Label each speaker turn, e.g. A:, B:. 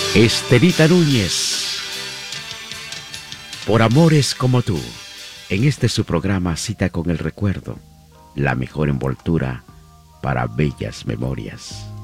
A: Estelita Núñez, por amores como tú, en este su programa Cita con el Recuerdo, la mejor envoltura para bellas memorias.